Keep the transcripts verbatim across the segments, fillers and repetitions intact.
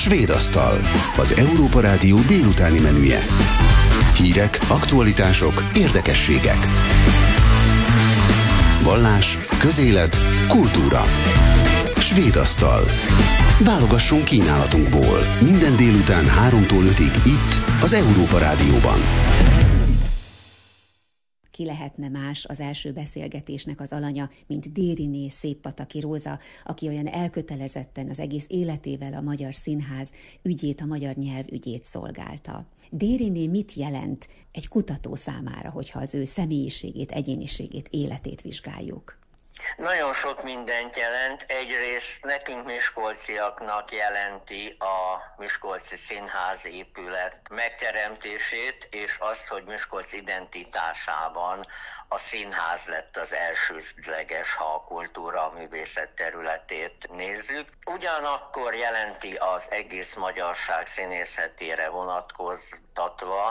Svéd asztal, az Európa Rádió délutáni menüje. Hírek, aktualitások, érdekességek. Vallás, közélet, kultúra. Svéd asztal. Válogassunk kínálatunkból. Minden délután háromtól ötig itt, az Európa Rádióban. Ki lehetne más az első beszélgetésnek az alanya, mint Dériné Széppataki Róza, aki olyan elkötelezetten az egész életével a magyar színház ügyét, a magyar nyelv ügyét szolgálta. Dériné mit jelent egy kutató számára, hogyha az ő személyiségét, egyéniségét, életét vizsgáljuk? Nagyon sok mindent jelent. Egyrészt nekünk miskolciaknak jelenti a Miskolci Színház épület megteremtését, és azt, hogy Miskolc identitásában a színház lett az elsődleges, ha a kultúra, a művészet területét nézzük. Ugyanakkor jelenti az egész magyarság színészetére vonatkoztatva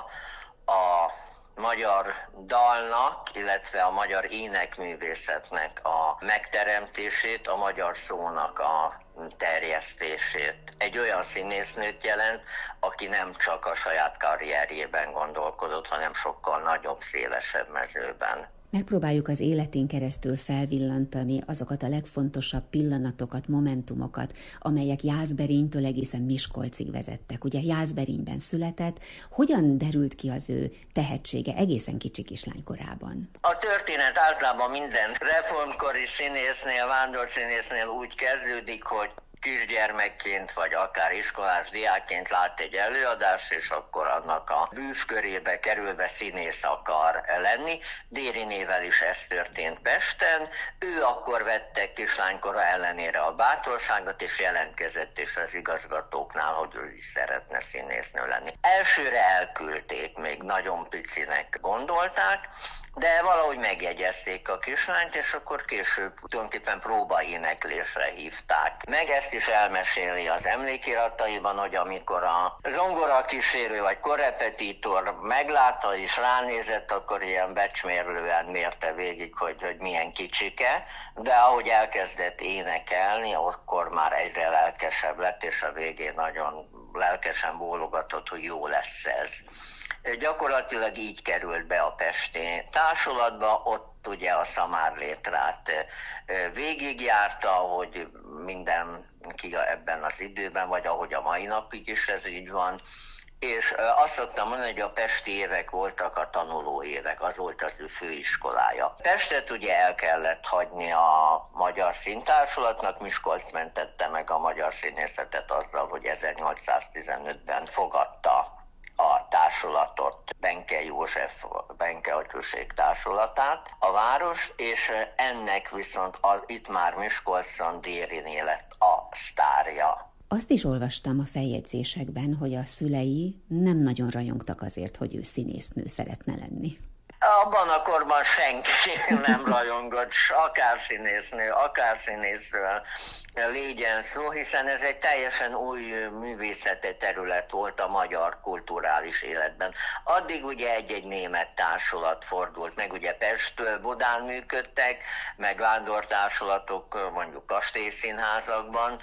a magyar dalnak, illetve a magyar énekművészetnek a megteremtését, a magyar szónak a terjesztését. Egy olyan színésznőt jelent, aki nem csak a saját karrierjében gondolkodott, hanem sokkal nagyobb, szélesebb mezőben. Megpróbáljuk az életén keresztül felvillantani azokat a legfontosabb pillanatokat, momentumokat, amelyek Jászberénytől egészen Miskolcig vezettek. Ugye Jászberényben született, hogyan derült ki az ő tehetsége egészen kicsi kislánykorában? A történet általában minden reformkori színésznél, vándorszínésznél úgy kezdődik, hogy kisgyermekként, vagy akár iskolás diákként lát egy előadást, és akkor annak a bűvkörébe kerülve színész akar lenni. Dérinével is ez történt Pesten. Ő akkor vette kislánykora ellenére a bátorságot, és jelentkezett is az igazgatóknál, hogy ő is szeretne színésznő lenni. Elsőre elküldték, még nagyon picinek gondolták, de valahogy megjegyezték a kislányt, és akkor később tulajdonképpen próbaéneklésre hívták. Meg ezt is elmeséli az emlékirataiban, hogy amikor a zongora kísérő vagy korrepetitor meglátta és ránézett, akkor ilyen becsmérlően mérte végig, hogy, hogy milyen kicsike, de ahogy elkezdett énekelni, akkor már egyre lelkesebb lett, és a végén nagyon lelkesen bólogatott, hogy jó lesz ez. Gyakorlatilag így került be a pesti társulatba, ott ugye a szamárlétrát végigjárta, hogy mindenki ebben az időben, vagy ahogy a mai napig is ez így van, és azt szoktam mondani, hogy a pesti évek voltak a tanuló évek, az volt az ő főiskolája. Pestet ugye el kellett hagyni a Magyar Színtársulatnak, Miskolc mentette meg a magyar színészetet azzal, hogy ezernyolcszáztizenötben fogadta a társulatot, Benke József, Benke Atyuség társulatát, a város, és ennek viszont az, itt már Miskolcon Dériné lett a sztárja. Azt is olvastam a feljegyzésekben, hogy a szülei nem nagyon rajongtak azért, hogy ő színésznő szeretne lenni. Abban a korban senki nem rajongott, akár színésznő, akár színészről légyen szó, hiszen ez egy teljesen új művészeti terület volt a magyar kulturális életben. Addig ugye egy-egy német társulat fordult meg, ugye Pestről Budán működtek, meg vándortársulatok mondjuk kastélyszínházakban,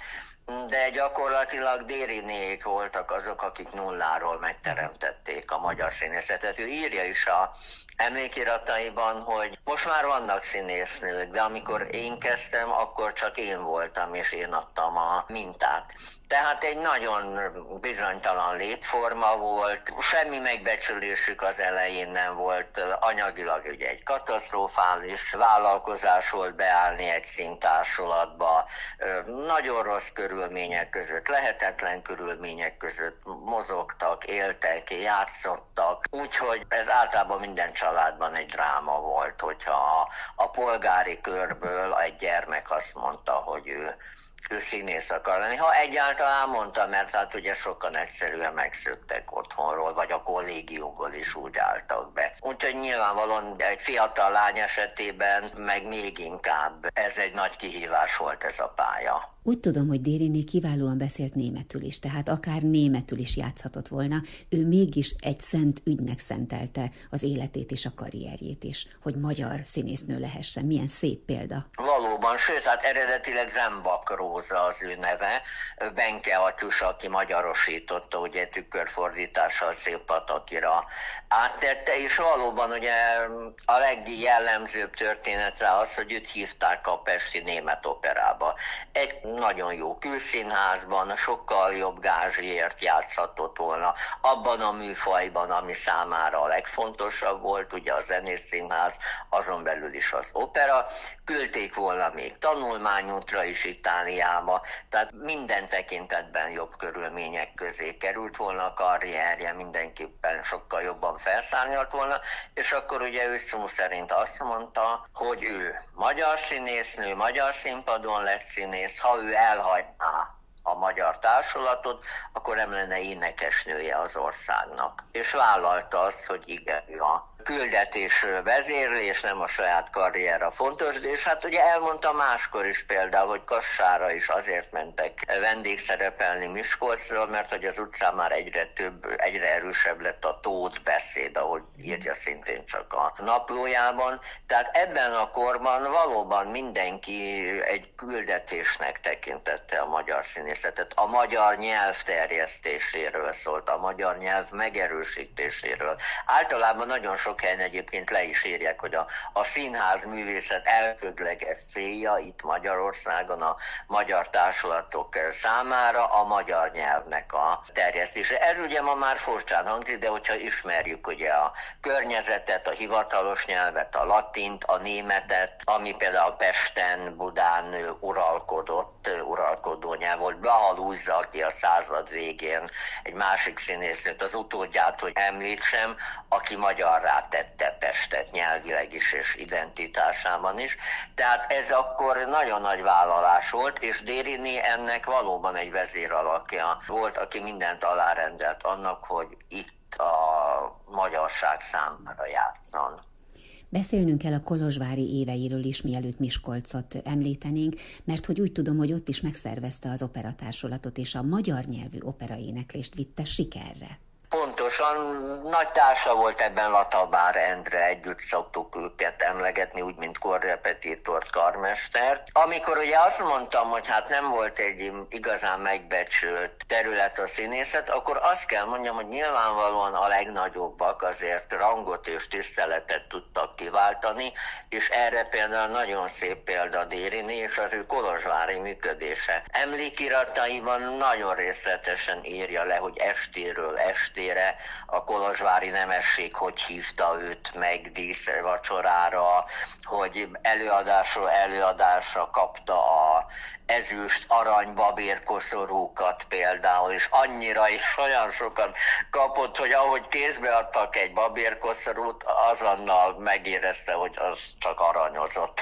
de gyakorlatilag Dérinék voltak azok, akik nulláról megteremtették a magyar színészetet. Ő írja is a emlékirataiban, hogy most már vannak színésznők, de amikor én kezdtem, akkor csak én voltam, és én adtam a mintát. Tehát egy nagyon bizonytalan létforma volt, semmi megbecsülésük az elején nem volt, anyagilag ugye egy katasztrofális vállalkozás volt beállni egy színtársulatba, nagyon rossz körülmények között, lehetetlen körülmények között mozogtak, éltek, játszottak, úgyhogy ez általában minden családban egy dráma volt, hogyha a, a polgári körből egy gyermek azt mondta, hogy ő ő színész akar lenni. Ha egyáltalán mondta, mert hát ugye sokan egyszerűen megszöktek otthonról, vagy a kollégiumból is úgy álltak be. Úgyhogy nyilvánvalóan egy fiatal lány esetében meg még inkább ez egy nagy kihívás volt ez a pálya. Úgy tudom, hogy Dériné kiválóan beszélt németül is, tehát akár németül is játszhatott volna, ő mégis egy szent ügynek szentelte az életét és a karrierjét is, hogy magyar színésznő lehessen. Milyen szép példa. Valóban, sőt, hát eredetileg Zembak Róza az ő neve, Benke Atyus, aki magyarosította, ugye tükörfordítással Szép-Patakira áttette, és valóban ugye a legjellemzőbb történet rá az, hogy őt hívták a Pesti Német Operába. Egy nagyon jó külszínházban, sokkal jobb gázsiért játszhatott volna, abban a műfajban, ami számára a legfontosabb volt, ugye a zenészszínház, azon belül is az opera. Küldték volna még tanulmányútra is Itáliába, tehát minden tekintetben jobb körülmények közé került volna a karrierje, mindenképpen sokkal jobban felszárnyalt volna, és akkor ugye ő szó szerint azt mondta, hogy ő magyar színésznő, magyar színpadon lett színész, ha ő elhagyná a magyar társulatot, akkor nem lenne énekesnője az országnak. És vállalta azt, hogy igen, a küldetés vezérli, és nem a saját karrierra fontos, de és hát ugye elmondta máskor is például, hogy Kassára is azért mentek vendégszerepelni Miskolcról, mert hogy az utcán már egyre több, egyre erősebb lett a tót beszéd, ahogy írja szintén csak a naplójában. Tehát ebben a korban valóban mindenki egy küldetésnek tekintette a magyar színészetet. A magyar nyelv terjesztéséről szólt, a magyar nyelv megerősítéséről. Általában nagyon sok helyen egyébként le is írják, hogy a, a színház művészet elsődleges célja itt Magyarországon a magyar társulatok számára a magyar nyelvnek a terjesztése. Ez ugye ma már furcsán hangzik, de hogyha ismerjük ugye a környezetet, a hivatalos nyelvet, a latint, a németet, ami például Pesten, Budán uralkodott, uralkodó nyelv volt. Blaha Lujza, aki a század végén egy másik színésznőt, az utódját, hogy említsem, aki magyarrá tette Pestet nyelvileg is és identitásában is. Tehát ez akkor nagyon nagy vállalás volt, és Dériné ennek valóban egy vezéralakja volt, aki mindent alárendelt annak, hogy itt a magyarság számára játszon. Beszélnünk kell a kolozsvári éveiről is, mielőtt Miskolcot említenénk, mert hogy úgy tudom, hogy ott is megszervezte az operatársulatot, és a magyar nyelvű operaéneklést vitte sikerre. Pontosan, nagy társa volt ebben Latabár Endre, együtt szoktuk őket emlegetni, úgy, mint korrepetítort, karmestert. Amikor ugye azt mondtam, hogy hát nem volt egy igazán megbecsült terület a színészet, akkor azt kell mondjam, hogy nyilvánvalóan a legnagyobbak azért rangot és tiszteletet tudtak kiváltani, és erre például nagyon szép példa Dériné és az ő kolozsvári működése. Emlékirataiban nagyon részletesen írja le, hogy estéről estére a kolozsvári nemesség hogy hívta őt meg díszvacsorára, hogy előadásról előadásra kapta a ezüst, arany, babérkoszorúkat például, és annyira és olyan sokat kapott, hogy ahogy kézbe adtak egy babérkoszorút, azonnal megérezte, hogy az csak aranyozott,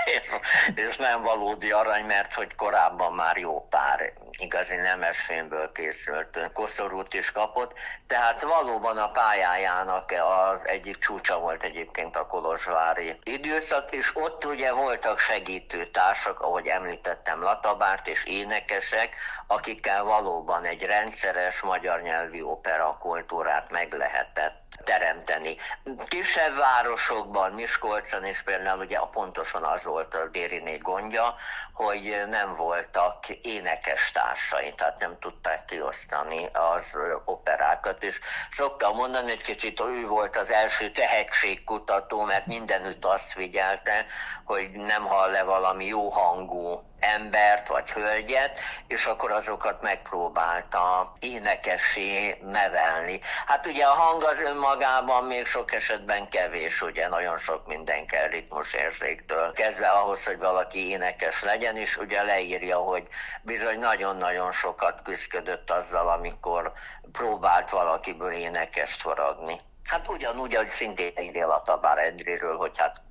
és nem valódi arany, mert hogy korábban már jó pár igazi nemesfémből készült koszorút is kapott, tehát valóban a pályájának az egyik csúcsa volt egyébként a kolozsvári időszak, és ott ugye voltak segítőtársak, ahogy említettem, Latabárt és énekesek, akikkel valóban egy rendszeres magyar nyelvű opera kultúrát meg lehetett teremteni. Kisebb városokban, Miskolcon is például ugye pontosan az volt a Dériné gondja, hogy nem voltak énekestársai, tehát nem tudták kiosztani az operákat, és szoktam mondani, hogy kicsit ő volt az első tehetségkutató, mert mindenütt azt figyelte, hogy nem hall le valami jó hangú embert vagy hölgyet, és akkor azokat megpróbálta énekessé nevelni. Hát ugye a hang az önmagában még sok esetben kevés, ugye nagyon sok minden kell ritmusérzéktől kezdve ahhoz, hogy valaki énekes legyen, és ugye leírja, hogy bizony nagyon-nagyon sokat küzdött azzal, amikor próbált valakiből énekest faragni. Hát ugyanúgy, ahogy szintén írja Latabár Endréről, hogy hát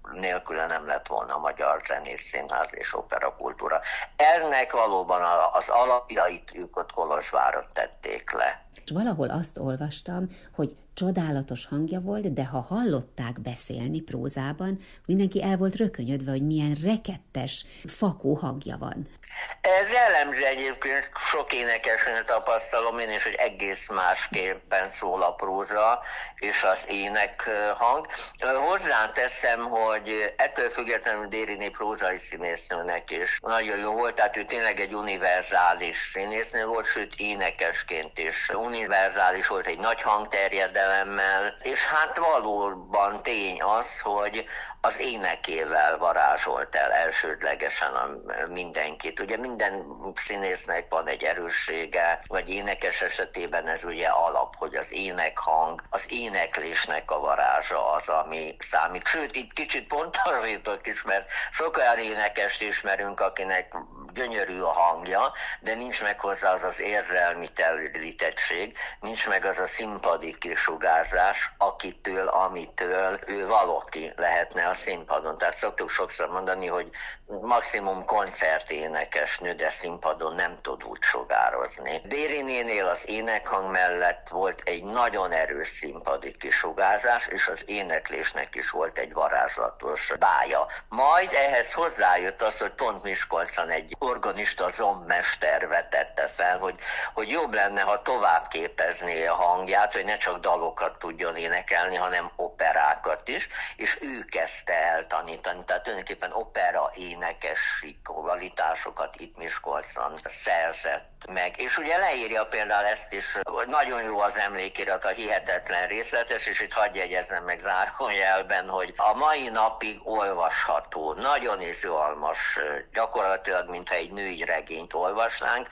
nélküle nem lett volna magyar zenész, színház és operakultúra. Ennek valóban az alapjait ők ott Kolozsvárra tették le. És valahol azt olvastam, hogy csodálatos hangja volt, de ha hallották beszélni prózában, mindenki el volt rökönyödve, hogy milyen rekettes, fakó hangja van. Ez jellemző egyébként, sok énekesnél tapasztalom én is, hogy egész másképpen szól a próza és az ének hang. Hozzáteszem, hogy ettől függetlenül Dériné prózai színésznőnek is nagyon jó volt, tehát ő tényleg egy univerzális színésznő volt, sőt énekesként is univerzális volt, egy nagy hangterjedelemmel, és hát valóban tény az, hogy az énekével varázsolt el elsődlegesen a mindenkit. Ugye minden színésznek van egy erőssége, vagy énekes esetében ez ugye alap, hogy az énekhang, az éneklésnek a varázsa az, ami számít. Sőt, itt kicsit pontosítok is, mert sok olyan énekest ismerünk, akinek gyönyörű a hangja, de nincs meg hozzá az az érzelmi telítettség, nincs meg az a színpadi kisugárzás, akitől, amitől ő valaki lehetne a színpadon. Tehát szoktuk sokszor mondani, hogy maximum koncerténekesnő, de színpadon nem tud úgy sugározni. Dérinénél az énekhang mellett volt egy nagyon erős színpadi kisugárzás, és az éneklésnek is volt egy varázslatos bája. Majd ehhez hozzájött az, hogy pont Miskolcon egy organista zombmester vetette fel, hogy, hogy jobb lenne, ha tovább képezné a hangját, hogy ne csak dalokat tudjon énekelni, hanem operákat is, és ő kezdte el tanítani. Tehát tulajdonképpen opera énekesi kvalitásokat itt Miskolcon szerzett meg. És ugye leírja például ezt is, hogy nagyon jó az emlékirat, a hihetetlen részletes, és itt hadd jegyezzem meg zárójelben, hogy a mai napig olvasható, nagyon izgalmas, gyakorlatilag, mintha egy női regényt olvasnánk,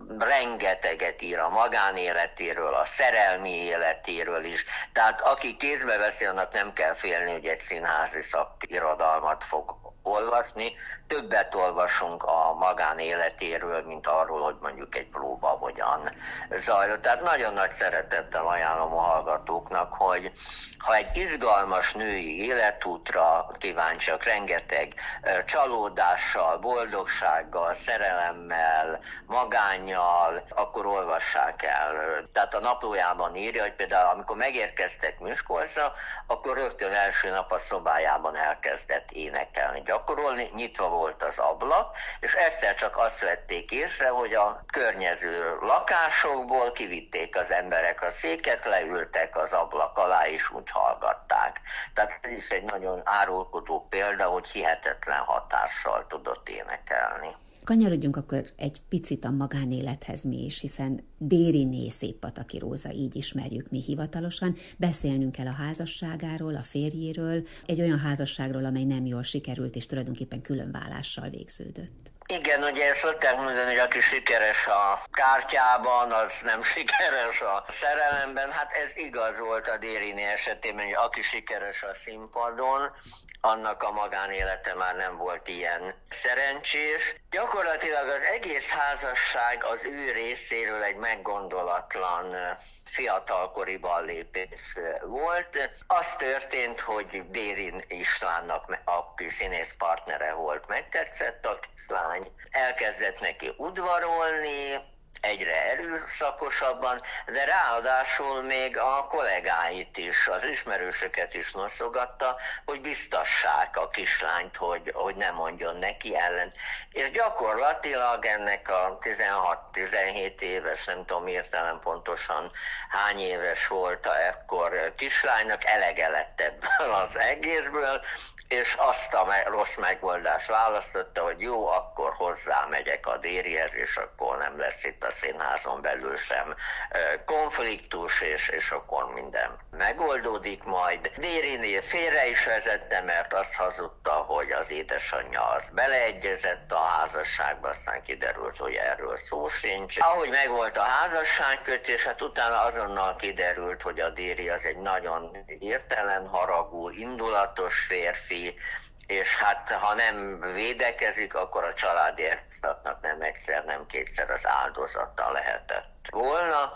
rengeteget ír a magánéletéről, a szerelmi életéről is. Tehát aki kézbe veszi, annak nem kell félni, hogy egy színházi szakirodalmat fog olvasni. Többet olvasunk a magánéletéről, mint arról, hogy mondjuk egy próba hogyan zajlott. Tehát nagyon nagy szeretettel ajánlom a hallgatóknak, hogy ha egy izgalmas női életútra kíváncsiak, rengeteg csalódással, boldogsággal, szerelemmel, magánnyal, akkor olvassák el. Tehát a naplójában írja, hogy például amikor megérkeztek Miskolcra, akkor rögtön első nap a szobájában elkezdett énekelni, gyakorolni, nyitva volt az ablak, és egyszer csak azt vették észre, hogy a környező lakásokból kivitték az emberek a széket, leültek az ablak alá, és úgy hallgatták. Tehát ez is egy nagyon árulkodó példa, hogy hihetetlen hatással tudott énekelni. Kanyarodjunk akkor egy picit a magánélethez mi is, hiszen Dériné Széppataki Róza, így ismerjük mi hivatalosan. Beszélnünk kell a házasságáról, a férjéről, egy olyan házasságról, amely nem jól sikerült, és tulajdonképpen különválással végződött. Igen, ugye szokták mondani, hogy aki sikeres a kártyában, az nem sikeres a szerelemben. Hát ez igaz volt a Dériné esetében, hogy aki sikeres a színpadon, annak a magánélete már nem volt ilyen szerencsés. Gyakorlatilag az egész házasság az ő részéről egy meggondolatlan fiatalkori ballépés volt. Az történt, hogy Dérin Istvánnak, aki színész partnere volt, megtetszett a kislány, elkezdett neki udvarolni, egyre erőszakosabban, de ráadásul még a kollégáit is, az ismerősöket is noszogatta, hogy biztassák a kislányt, hogy, hogy ne mondjon neki ellen. És gyakorlatilag ennek a tizenhat-tizenhét éves, nem tudom értelem pontosan hány éves volt ekkor kislánynak, elege lett ebből az egészből, és azt a rossz megoldást választotta, hogy jó, akkor hozzámegyek a Dérihez, és akkor nem lesz itt a színházon belül sem konfliktus, és, és akkor minden megoldódik majd. Dérinél félre is vezette, mert azt hazudta, hogy az édesanyja az beleegyezett a házasságba, aztán kiderült, hogy erről szó sincs. Ahogy megvolt a házasságkötés, hát utána azonnal kiderült, hogy a Déri az egy nagyon értelen haragú, indulatos férfi, és hát ha nem védekezik, akkor a családi erőszaknak nem egyszer, nem kétszer az áldozata lehetett volna,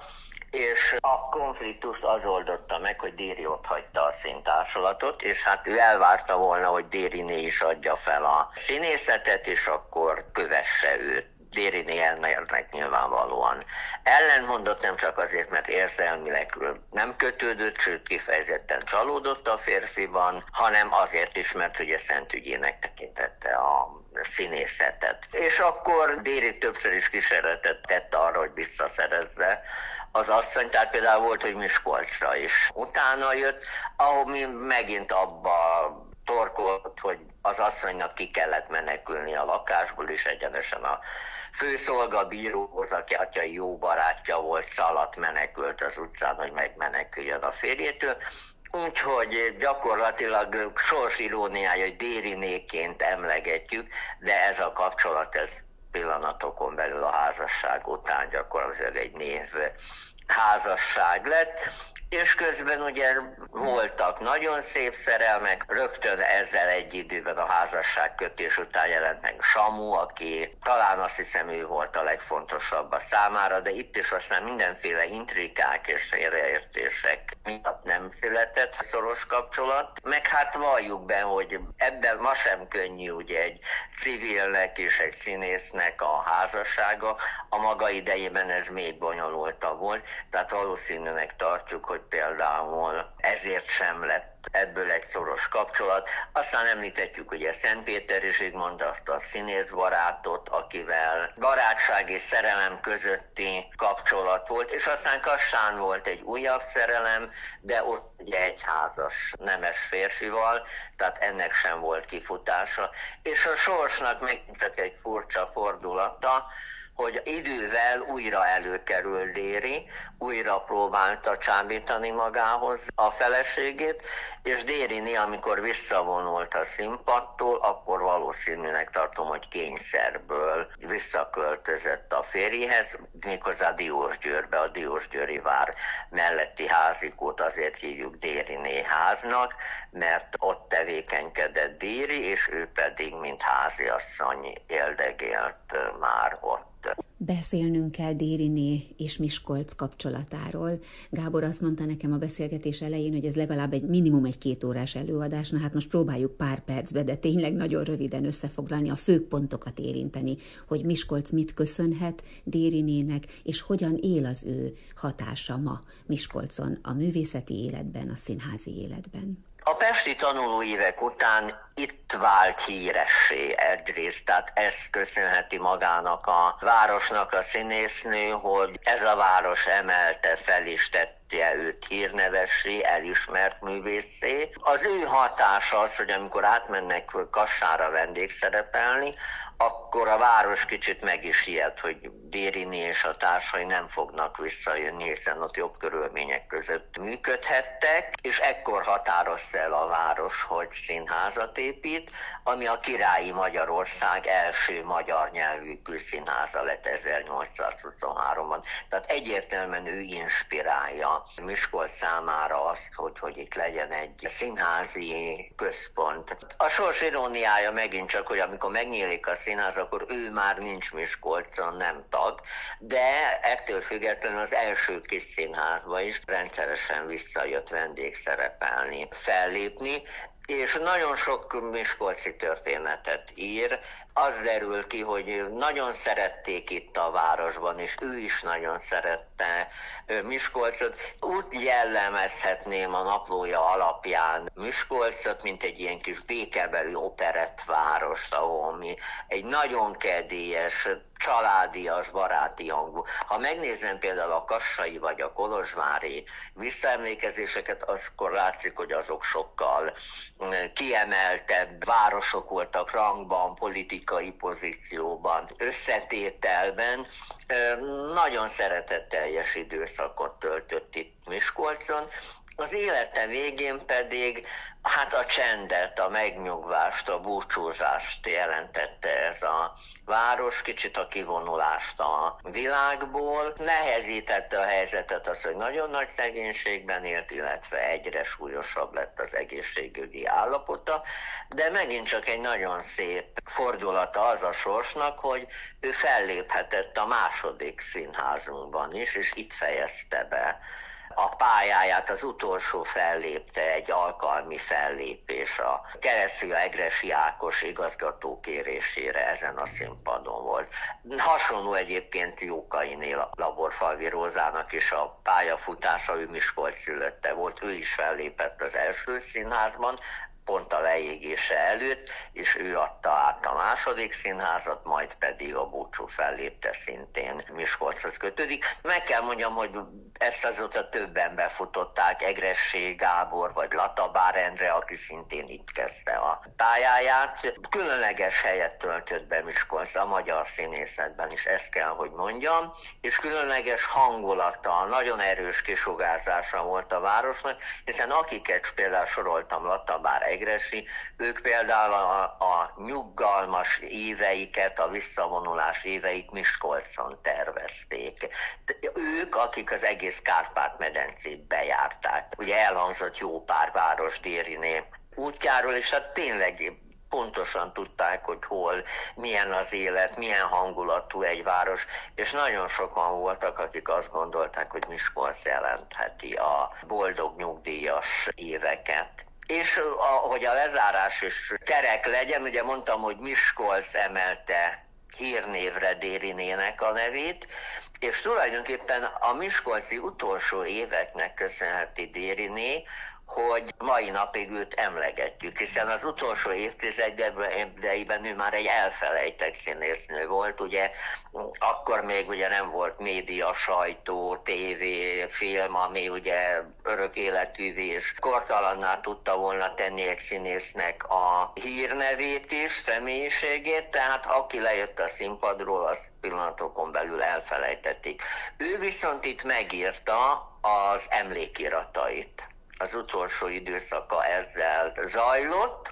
és a konfliktust az oldotta meg, hogy Déri ott hagyta a színtársulatot, és hát ő elvárta volna, hogy Dériné is adja fel a színészetet, és akkor kövesse őt. Dériné ennek nyilvánvalóan ellentmondott, nem csak azért, mert érzelmileg nem kötődött, sőt kifejezetten csalódott a férfiban, hanem azért is, mert ugye szentügyének tekintette a színészetet. És akkor Déri többször is kísérletet tett arra, hogy visszaszerezze az asszony, tehát például volt, hogy Miskolcra is utána jött, ahol mi megint abba torkolt, hogy az asszonynak ki kellett menekülni a lakásból, és egyenesen a főszolgabíróhoz, aki atyai jó barátja volt, szaladt, menekült az utcán, hogy megmeneküljön a férjétől. Úgyhogy gyakorlatilag sorsiróniája, hogy Dérinéként emlegetjük, de ez a kapcsolat, ez pillanatokon belül a házasság után gyakorlatilag egy név házasság lett, és közben ugye voltak nagyon szép szerelmek, rögtön ezzel egy időben a házasságkötés után jelent meg Samu, aki talán azt hiszem ő volt a legfontosabb a számára, de itt is aztán mindenféle intrikák és félreértések miatt nem született szoros kapcsolat, meg hát valljuk be, hogy ebben ma sem könnyű ugye egy civilnek és egy színésznek a házassága, a maga idejében ez még bonyolultabb volt, tehát valószínűnek tartjuk, hogy például ezért sem lett ebből egy szoros kapcsolat. Aztán említhetjük ugye Szentpétery Zsigmond, azt a színészbarátot, akivel barátság és szerelem közötti kapcsolat volt, és aztán Kassán volt egy újabb szerelem, de ott ugye egy házas nemes férfival, tehát ennek sem volt kifutása. És a sorsnak megint csak egy furcsa fordulata, hogy idővel újra előkerül Déri, újra próbálta csábítani magához a feleségét, és Dériné, amikor visszavonult a színpadtól, akkor valószínűnek tartom, hogy kényszerből visszaköltözött a férjéhez, méghozzá Diósgyőrbe, a Diósgyőri vár melletti házikót azért hívjuk Dériné háznak, mert ott tevékenykedett Déri, és ő pedig, mint háziasszony éldegélt már ott. Beszélnünk kell Dériné és Miskolc kapcsolatáról. Gábor azt mondta nekem a beszélgetés elején, hogy ez legalább egy minimum egy két órás előadás, na hát most próbáljuk pár percbe, de tényleg nagyon röviden összefoglalni, a fő pontokat érinteni, hogy Miskolc mit köszönhet Dérinének, és hogyan él az ő hatása ma Miskolcon, a művészeti életben, a színházi életben. A pesti tanulóévek után itt vált híressé egyrészt, tehát ezt köszönheti magának a városnak a színésznő, hogy ez a város emelte fel és tette őt hírnevessé, elismert művészé. Az ő hatása az, hogy amikor átmennek Kassára vendégszerepelni, akkor a város kicsit meg is ijed, hogy Dériné és a társai nem fognak visszajönni, hiszen ott jobb körülmények között működhettek, és ekkor határozta el a város, hogy színházat épít, ami a Királyi Magyarország első magyar nyelvű külszínháza lett ezernyolcszázhuszonháromban. Tehát egyértelműen ő inspirálja Miskolc számára azt, hogy, hogy itt legyen egy színházi központ. A sors iróniája megint csak, hogy amikor megnyílik a színház, akkor ő már nincs Miskolcon, nem tag, de ettől függetlenül az első kis színházba is rendszeresen visszajött vendégszerepelni, fellépni, és nagyon sok miskolci történetet ír. Az derül ki, hogy nagyon szerették itt a városban, és ő is nagyon szerette Miskolcot. Úgy jellemezhetném a naplója alapján Miskolcot, mint egy ilyen kis békebeli operettvárost, ahol mi egy nagyon kedélyes, családias, baráti hangú. Ha megnézem például a kassai vagy a kolozsvári visszaemlékezéseket, akkor látszik, hogy azok sokkal kiemeltebb városok voltak rangban, politikai pozícióban, összetételben. Nagyon szeretetteljes időszakot töltött itt Miskolcon. Az élete végén pedig hát a csendet, a megnyugvást, a búcsúzást jelentette ez a város, kicsit a kivonulást a világból. Nehezítette a helyzetet az, hogy nagyon nagy szegénységben élt, illetve egyre súlyosabb lett az egészségügyi állapota, de megint csak egy nagyon szép fordulata az a sorsnak, hogy ő felléphetett a más második színházunkban is, és itt fejezte be a pályáját. Az utolsó fellépte egy alkalmi fellépés a Keresztül Egressy Ákos igazgató kérésére ezen a színpadon volt. Hasonló egyébként Jókainél Laborfalvi Rózának is a pályafutása, ő Miskolc szülötte volt, ő is fellépett az első színházban, pont a leégése előtt, és ő adta át a második színházat, majd pedig a búcsú fellépte szintén Miskolchoz kötődik. Meg kell mondjam, hogy ezt azóta többen befutották, Egressy Gábor vagy Latabár Endre, aki szintén itt kezdte a pályáját. Különleges helyet töltött be Miskolc a magyar színészetben is, ezt kell, hogy mondjam, és különleges hangulata, nagyon erős kisugárzása volt a városnak, hiszen akiket például soroltam, Latabár, Egressy, ők például a, a nyugalmas éveiket, a visszavonulás éveit Miskolcon tervezték. Ők, akik az egész Kárpát-medencét bejárták. Ugye elhangzott jó pár város Dériné útjáról, és hát tényleg pontosan tudták, hogy hol, milyen az élet, milyen hangulatú egy város, és nagyon sokan voltak, akik azt gondolták, hogy Miskolc jelentheti a boldog nyugdíjas éveket. És hogy a lezárás is kerek legyen, ugye mondtam, hogy Miskolc emelte hírnévre Dérinének a nevét, és tulajdonképpen a miskolci utolsó éveknek köszönheti Dériné, hogy mai napig őt emlegetjük, hiszen az utolsó évtizedeiben ő már egy elfelejtett színésznő volt, ugye akkor még ugye nem volt média, sajtó, tévé, film, ami ugye örök életűvé és kortalanná tudta volna tenni egy színésznek a hírnevét is, személyiségét, tehát aki lejött a színpadról, az pillanatokon belül elfelejtették. Ő viszont itt megírta az emlékiratait. Az utolsó időszaka ezzel zajlott,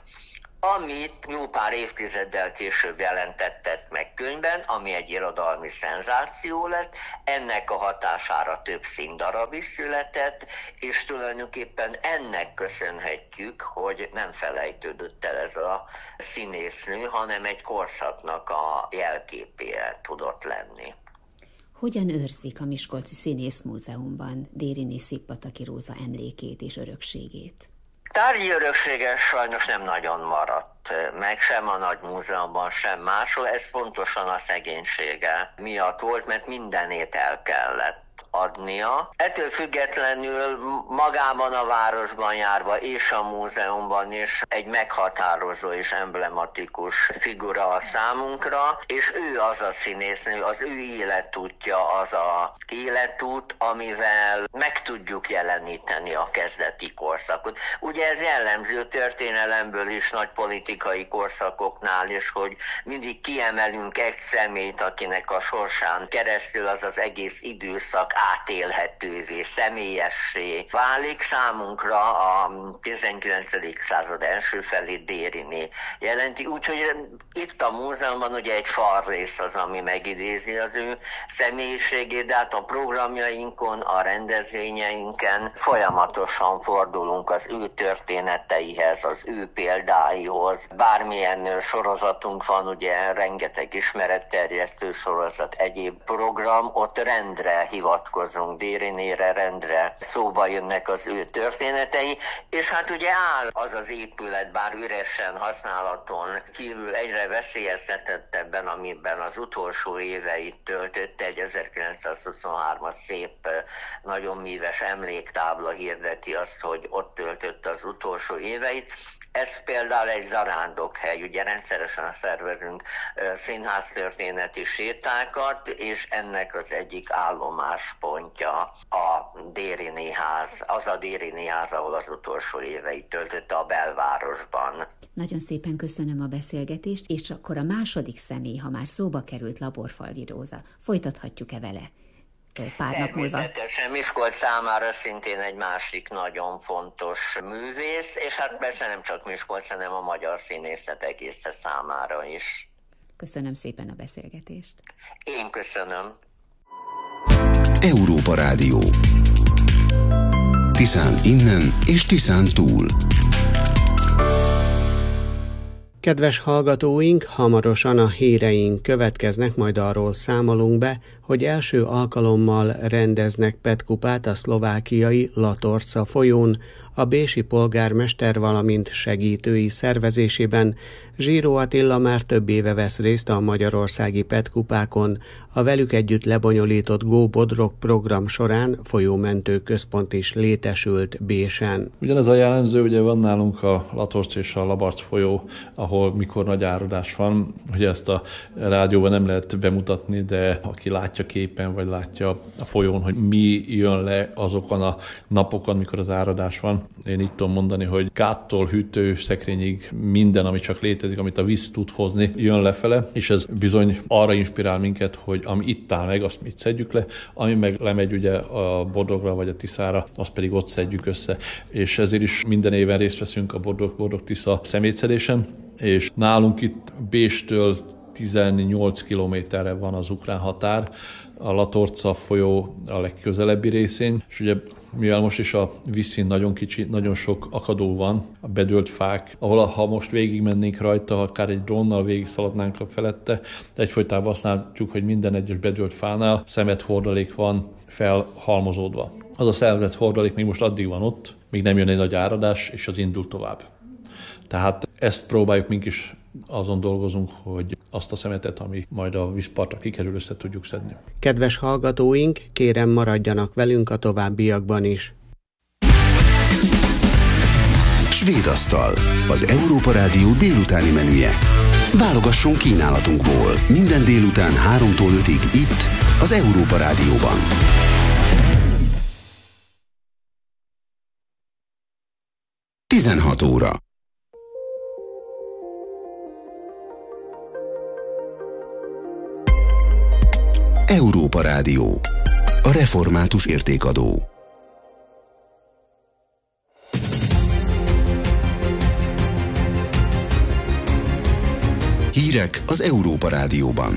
amit jó pár évtizeddel később jelentettek meg könyvben, ami egy irodalmi szenzáció lett, ennek a hatására több színdarab is született, és tulajdonképpen ennek köszönhetjük, hogy nem felejtődött el ez a színésznő, hanem egy korszaknak a jelképére tudott lenni. Hogyan őrzik a Miskolci Színészmúzeumban Dériné Szippataki Róza emlékét és örökségét? Tárgyi öröksége sajnos nem nagyon maradt meg, sem a nagy múzeumban, sem máshol. Ez pontosan a szegénysége miatt volt, mert mindenét el kellett adnia. Ettől függetlenül magában a városban járva és a múzeumban is egy meghatározó és emblematikus figura a számunkra, és ő az a színésznő, az ő életútja az a életút, amivel meg tudjuk jeleníteni a kezdeti korszakot. Ugye ez jellemző történelemből is, nagy politikai korszakoknál is, hogy mindig kiemelünk egy személyt, akinek a sorsán keresztül az az egész időszak átélhetővé, személyessé válik. Számunkra a tizenkilencedik század első felé Dériné jelenti, úgyhogy itt a múzeumban ugye egy falrész az, ami megidézi az ő személyiségét, de hát a programjainkon, a rendezvényeinken folyamatosan fordulunk az ő történeteihez, az ő példáihoz. Bármilyen sorozatunk van, ugye rengeteg ismeretterjesztő sorozat, egyéb program, ott rendre hivatkozunk Dérinére, rendre szóba jönnek az ő történetei, és hát ugye áll az az épület, bár üresen használaton kívül egyre veszélyeztetettebben, amiben az utolsó éveit töltötte, egy ezerkilencszázhuszonhármas szép, nagyon míves emléktábla hirdeti azt, hogy ott töltött az utolsó éveit. Ez például egy zarándokhely, ugye rendszeresen szervezünk színháztörténeti sétákat, és ennek az egyik állomáspontja a Dériné ház, az a Dériné ház, ahol az utolsó éveit töltötte a belvárosban. Nagyon szépen köszönöm a beszélgetést, és akkor a második személy, ha már szóba került, Laborfalvi Róza. Folytathatjuk-e vele pár nap múlva? Természetesen, Miskolc számára szintén egy másik nagyon fontos művész, és hát persze nem csak Miskolc, hanem a magyar színészet egésze számára is. Köszönöm szépen a beszélgetést. Én köszönöm. Európa Rádió. Tiszán innen és Tiszán túl. Kedves hallgatóink, hamarosan a híreink következnek, majd arról számolunk be, hogy első alkalommal rendeznek petkupát a szlovákiai Latorca folyón, a bési polgármester, valamint segítői szervezésében. Zsíró Attila már több éve vesz részt a magyarországi petkupákon. A velük együtt lebonyolított Go Bodrog program során folyómentő központ is létesült Bésen. Ugyanez a jellemző, ugye van nálunk a Latorc és a Labarc folyó, ahol mikor nagy áradás van, ugye ezt a rádióban nem lehet bemutatni, de aki látja képen, vagy látja a folyón, hogy mi jön le azokon a napokon, mikor az áradás van. Én így tudom mondani, hogy gáttól hűtő szekrényig minden, ami csak létezik, amit a víz tud hozni, jön lefele, és ez bizony arra inspirál minket, hogy ami itt áll meg, azt mit szedjük le, ami meg lemegy ugye a Bodrogra vagy a Tiszára, azt pedig ott szedjük össze. És ezért is minden éven részt veszünk a Bodrog-Bodrog-Tisza szemétszedésen, és nálunk itt Béstől tizennyolc kilométerre van az ukrán határ, a Latorca folyó a legközelebbi részén, és ugye mivel most is a vízszint nagyon kicsi, nagyon sok akadó van, a bedőlt fák, ahol ha most végigmennénk rajta, akár egy drónnal végig szaladnánk a felette, egyfolytában azt látjuk, hogy minden egyes bedőlt fánál szemethordalék van felhalmozódva. Az a szemethordalék még most addig van ott, míg nem jön egy nagy áradás, és az indul tovább. Tehát ezt próbáljuk mink is, azon dolgozunk, hogy azt a szemetet, ami majd a vízpartra kikerül, össze tudjuk szedni. Kedves hallgatóink, kérem maradjanak velünk a továbbiakban is. Svéd asztal, az Európa Rádió délutáni menüje. Válogassunk kínálatunkból minden délután háromtól ötig itt, az Európa Rádióban. tizenhat óra. Európa Rádió. A református értékadó. Hírek az Európa Rádióban.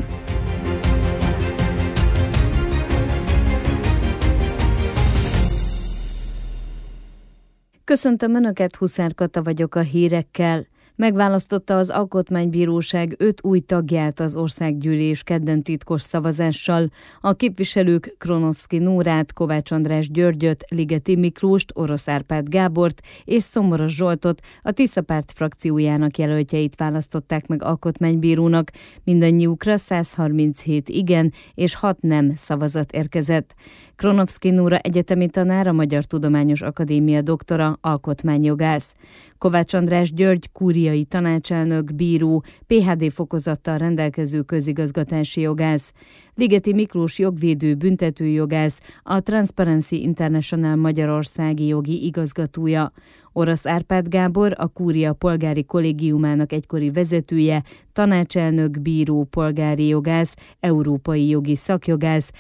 Köszöntöm Önöket, Huszár Kata vagyok a hírekkel. Megválasztotta az Alkotmánybíróság öt új tagját az Országgyűlés kedden titkos szavazással. A képviselők Kronovszki Nórát, Kovács András Györgyöt, Ligeti Miklóst, Orosz Árpád Gábort és Szomoros Zsoltot, a Tisza Párt frakciójának jelöltjeit választották meg alkotmánybírónak. Mindannyiukra száz harminchét igen és hat nem szavazat érkezett. Kronovszki Nóra egyetemi tanár, a Magyar Tudományos Akadémia doktora, alkotmányjogász. Kovács András György kúriai tanácselnök, bíró, pé há dé fokozattal rendelkező közigazgatási jogász. Ligeti Miklós jogvédő, büntetőjogász, a Transparency International magyarországi jogi igazgatója. Orosz Árpád Gábor, a Kúria polgári kollégiumának egykori vezetője, tanácselnök, bíró, polgári jogász, európai jogi szakjogász,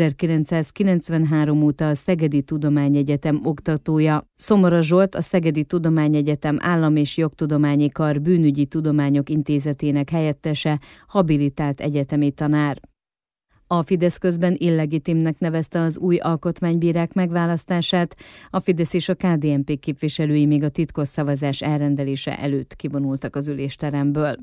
ezerkilencszázkilencvenhárom óta a Szegedi Tudományegyetem oktatója. Szomoros Zsolt, a Szegedi Tudományegyetem Állam- és Jogtudományi Kar Bűnügyi Tudományok Intézetének helyettese, habilitált egyetemi tanár. A Fidesz közben illegitimnek nevezte az új alkotmánybírák megválasztását, a Fidesz és a ká dé en pé képviselői még a titkos szavazás elrendelése előtt kivonultak az ülésteremből.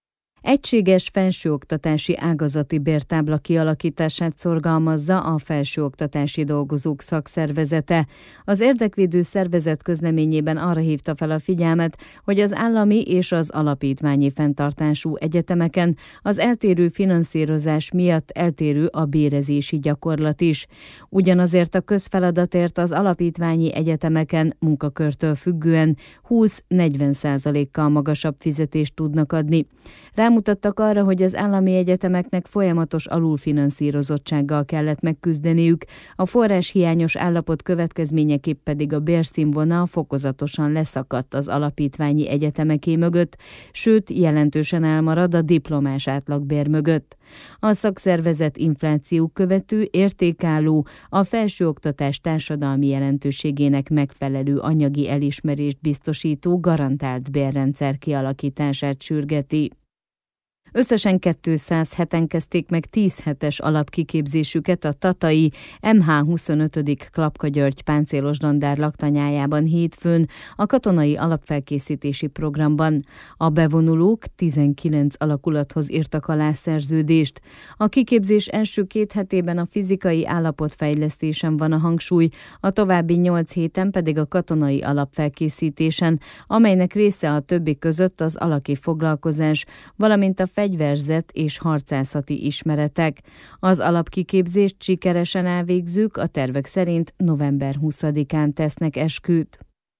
Egységes felsőoktatási ágazati bértábla kialakítását szorgalmazza a Felsőoktatási Dolgozók Szakszervezete. Az érdekvédő szervezet közleményében arra hívta fel a figyelmet, hogy az állami és az alapítványi fenntartású egyetemeken az eltérő finanszírozás miatt eltérő a bérezési gyakorlat is. Ugyanazért a közfeladatért az alapítványi egyetemeken munkakörtől függően húsz-negyven százalékkal magasabb fizetést tudnak adni. Rámutattak arra, hogy az állami egyetemeknek folyamatos alulfinanszírozottsággal kellett megküzdeniük, a forráshiányos állapot következményeképp pedig a bérszínvonal fokozatosan leszakadt az alapítványi egyetemeké mögött, sőt jelentősen elmarad a diplomás átlagbér mögött. A szakszervezet infláció követő, értékálló, a felsőoktatás társadalmi jelentőségének megfelelő anyagi elismerést biztosító garantált bérrendszer kialakítását sürgeti. Összesen kétszázheten kezdték meg tíz hetes alapkiképzésüket a tatai em há huszonötödik Klapka György páncélos dandár laktanyájában hétfőn a katonai alapfelkészítési programban. A bevonulók tizenkilenc alakulathoz írtak alá szerződést. A kiképzés első két hetében a fizikai állapotfejlesztésen van a hangsúly, a további nyolc héten pedig a katonai alapfelkészítésen, amelynek része a többi között az alaki foglalkozás, valamint a fegyverzet és harcászati ismeretek. Az alapkiképzést sikeresen elvégzők a tervek szerint november huszadikán tesznek esküt.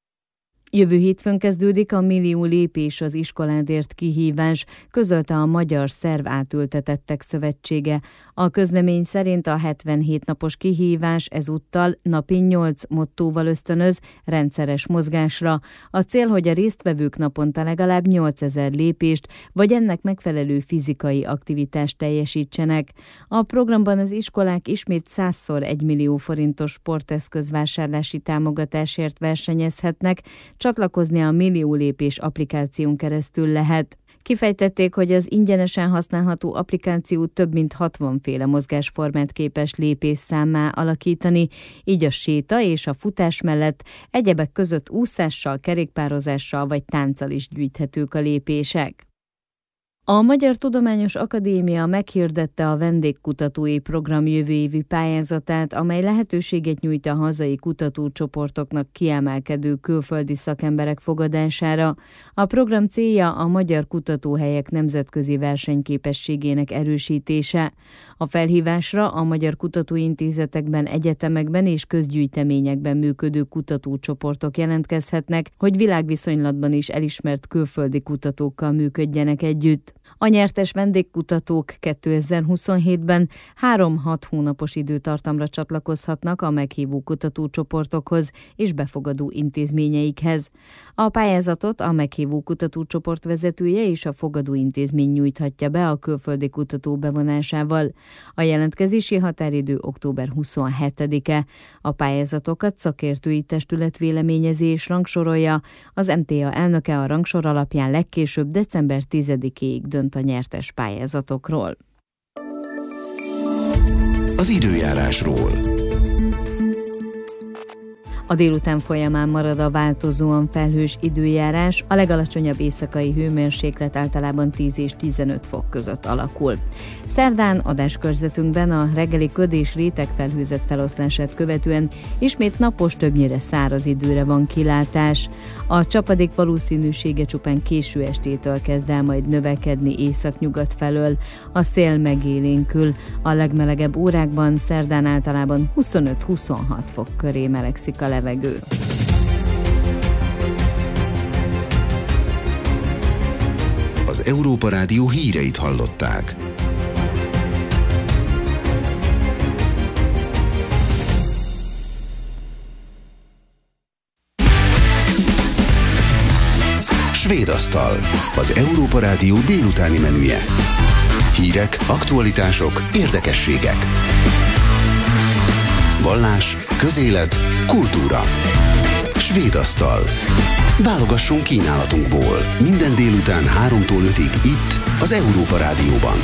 Jövő hétfőn kezdődik a Millió lépés az iskoládért kihívás, közölte a Magyar Szerv Átültetettek Szövetsége. A közlemény szerint a hetvenhét napos kihívás ezúttal napi nyolc mottóval ösztönöz rendszeres mozgásra. A cél, hogy a résztvevők naponta legalább nyolcezer lépést, vagy ennek megfelelő fizikai aktivitást teljesítsenek. A programban az iskolák ismét százszor egy millió forintos sporteszköz vásárlási támogatásért versenyezhetnek, csatlakozni a Millió lépés applikáción keresztül lehet. Kifejtették, hogy az ingyenesen használható applikáció több mint hatvan féle mozgásformát képes lépésszámmá alakítani, így a séta és a futás mellett egyebek között úszással, kerékpározással vagy tánccal is gyűjthetők a lépések. A Magyar Tudományos Akadémia meghirdette a vendégkutatói program jövő évi pályázatát, amely lehetőséget nyújt a hazai kutatócsoportoknak kiemelkedő külföldi szakemberek fogadására. A program célja a magyar kutatóhelyek nemzetközi versenyképességének erősítése. A felhívásra a magyar kutatóintézetekben, egyetemekben és közgyűjteményekben működő kutatócsoportok jelentkezhetnek, hogy világviszonylatban is elismert külföldi kutatókkal működjenek együtt. A nyertes vendégkutatók kétezer-huszonhétben három-hat hónapos időtartamra csatlakozhatnak a meghívó kutatócsoportokhoz és befogadó intézményeikhez. A pályázatot a meghívó kutatócsoport vezetője és a fogadó intézmény nyújthatja be a külföldi kutató bevonásával. A jelentkezési határidő október huszonhetedike. A pályázatokat szakértői testület véleményezi és rangsorolja. Az em té á elnöke a rangsor alapján legkésőbb december tizedikéig dönt a nyertes pályázatokról. Az időjárásról. A délután folyamán marad a változóan felhős időjárás, a legalacsonyabb éjszakai hőmérséklet általában tíz és tizenöt fok között alakul. Szerdán adáskörzetünkben a reggeli köd és rétegfelhőzet feloszlását követően ismét napos, többnyire száraz időre van kilátás. A csapadék valószínűsége csupán késő estétől kezd el majd növekedni északnyugat felől. A szél megélénkül, a legmelegebb órákban szerdán általában huszonöt-huszonhat fok köré melegszik a levegő. Az Európa Rádió híreit hallották. Svédasztal, az Európa Rádió délutáni menüje. Hírek, aktualitások, érdekességek. Vallás, közélet, kultúra. Svédasztal. Válogassunk kínálatunkból. Minden délután háromtól ötig itt, az Európa Rádióban.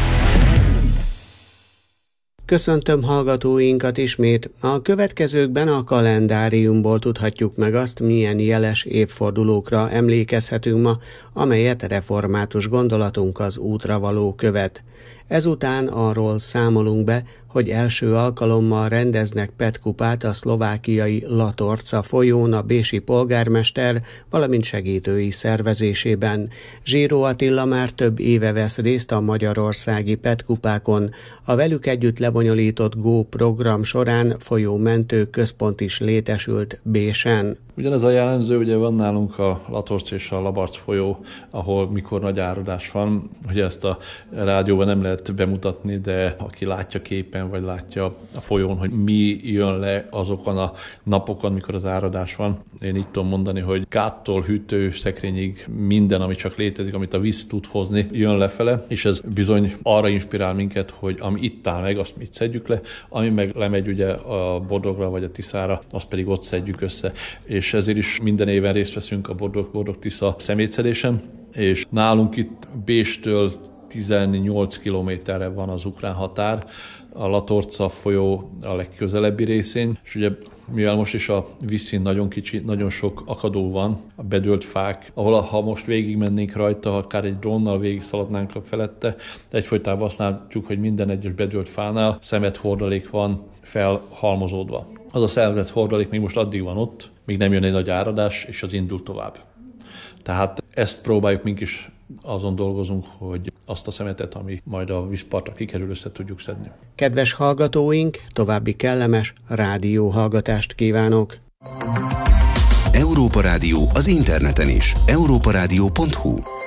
Köszöntöm hallgatóinkat ismét. A következőkben a kalendáriumból tudhatjuk meg azt, milyen jeles évfordulókra emlékezhetünk ma, amelyet református gondolatunk az útra való követ. Ezután arról számolunk be, hogy első alkalommal rendeznek petkupát a szlovákiai Latorca folyón a bési polgármester, valamint segítői szervezésében. Zsíró Attila már több éve vesz részt a magyarországi petkupákon. A velük együtt lebonyolított Go program során folyómentő központ is létesült Bésen. Ugyanez a jellemző, ugye van nálunk a Latorc és a Labarc folyó, ahol mikor nagy áradás van, hogy ezt a rádióban nem lehet bemutatni, de aki látja képen, vagy látja a folyón, hogy mi jön le azokon a napokon, mikor az áradás van. Én így tudom mondani, hogy gáttól hűtő szekrényig minden, ami csak létezik, amit a víz tud hozni, jön lefele, és ez bizony arra inspirál minket, hogy ami itt áll meg, azt mit szedjük le, ami meg lemegy ugye a Bordogra vagy a Tiszára, azt pedig ott szedjük össze. És ezért is minden éven részt veszünk a Bordog-Bordog-Tisza szemétszedésen, és nálunk itt Béstől tizennyolc kilométerre van az ukrán határ, a Latorca folyó a legközelebbi részén, és ugye mivel most is a vízszint nagyon kicsi, nagyon sok akadó van, a bedőlt fák, ahol ha most végigmennénk rajta, akár egy drónnal végig szaladnánk a felette, de egyfolytában azt látjuk, hogy minden egyes bedőlt fánál szemethordalék van felhalmozódva. Az a szemethordalék még most addig van ott, míg nem jön egy nagy áradás, és az indul tovább. Tehát ezt próbáljuk mink is, azon dolgozunk, hogy azt a szemetet, ami majd a vízpartra kikerül, össze tudjuk szedni. Kedves hallgatóink, további kellemes rádióhallgatást kívánok! Európa Rádió az interneten is. európa rádió pont hu